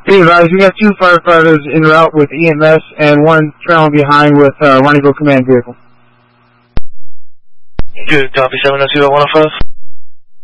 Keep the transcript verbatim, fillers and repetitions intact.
Be advised, we got two firefighters en route with E M S and one trailing behind with uh, Running Command vehicle. Good, copy seven oh two oh one oh five.